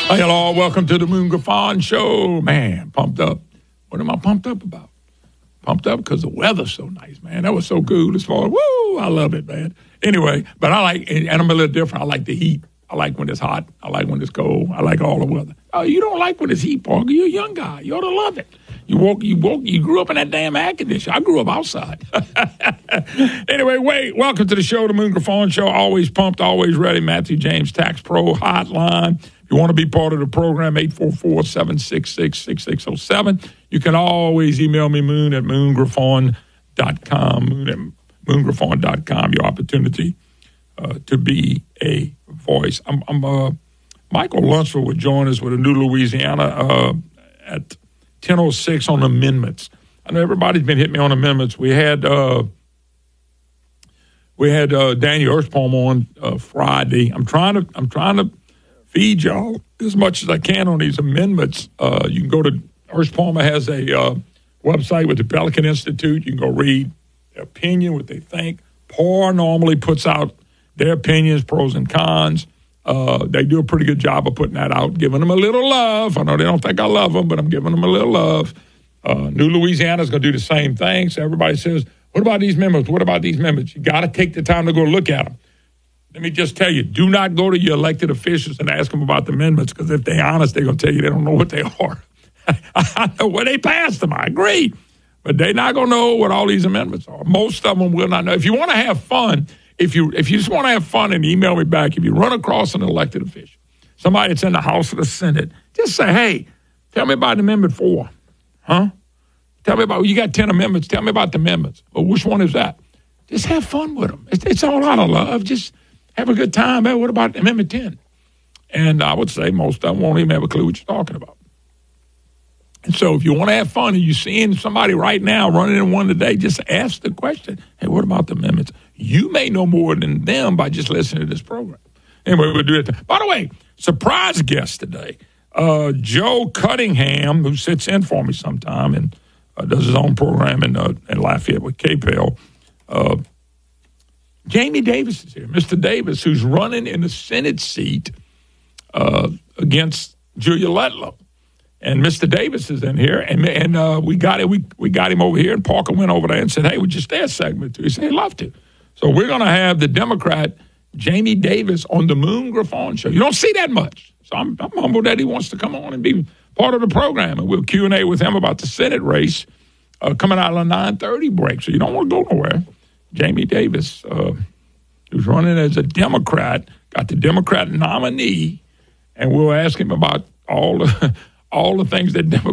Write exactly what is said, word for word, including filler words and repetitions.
Hey, hello, welcome to the Moon Griffon Show. Man, pumped up. What am I pumped up about? Pumped up because the weather's so nice, man. That was so cool this morning. Woo, I love it, man. Anyway, but I like, and I'm a little different. I like the heat. I like when it's hot. I like when it's cold. I like all the weather. Oh, you don't like when it's heat, Parker. You're a young guy. You ought to love it. You woke, you woke, you grew up in that damn air conditioner. I grew up outside. Anyway, wait, welcome to the show, the Moon Griffon Show. Always pumped, always ready. Matthew James Tax Pro Hotline. If you want to be part of the program, eight four four, seven six six, six six zero seven. You can always email me, moon at moon griffon dot com, moon at moon griffon dot com, your opportunity uh, to be a voice. I'm, I'm uh, Michael Lunsford would join us with a new Louisiana uh, at ten oh six on amendments. I know everybody's been hitting me on amendments. We had uh, we had uh, Daniel Erspalm on uh, Friday. I'm trying to I'm trying to feed y'all as much as I can on these amendments. Uh, you can go to Erspalm has a uh, website with the Pelican Institute. You can go read their opinion, what they think. P A R normally puts out their opinions, pros and cons. Uh, they do a pretty good job of putting that out, giving them a little love. I know they don't think I love them, but I'm giving them a little love. Uh, New Louisiana is going to do the same thing. So everybody says, what about these amendments? What about these amendments? You got to take the time to go look at them. Let me just tell you, do not go to your elected officials and ask them about the amendments, because if they're honest, they're going to tell you they don't know what they are. I know where they passed them. I agree. But they're not going to know what all these amendments are. Most of them will not know. If you want to have fun, If you if you just want to have fun and email me back, if you run across an elected official, somebody that's in the House or the Senate, just say, hey, tell me about Amendment four. Huh? Tell me about, you got ten amendments, tell me about the amendments. Well, which one is that? Just have fun with them. It's, it's all out of love. Just have a good time. Hey, what about Amendment ten? And I would say most of them won't even have a clue what you're talking about. And so if you want to have fun and you're seeing somebody right now running in one today, just ask the question, hey, what about the amendments? You may know more than them by just listening to this program. Anyway, we'll do it. By the way, surprise guest today, uh, Joe Cunningham, who sits in for me sometime and uh, does his own program in, uh, in Lafayette with K P L. Uh, Jamie Davis is here. Mister Davis, who's running in the Senate seat uh, against Julia Letlow. And Mister Davis is in here, and and uh, we got it. We we got him over here, and Parker went over there and said, "Hey, would you stay a segment too?" He said, "He'd love to." So we're going to have the Democrat Jamie Davis on the Moon Griffon Show. You don't see that much, so I'm, I'm humbled that he wants to come on and be part of the program, and we'll Q and A with him about the Senate race uh, coming out of a nine thirty break. So you don't want to go nowhere. Jamie Davis, uh, who's running as a Democrat, got the Democrat nominee, and we'll ask him about all the. all the things that Democrats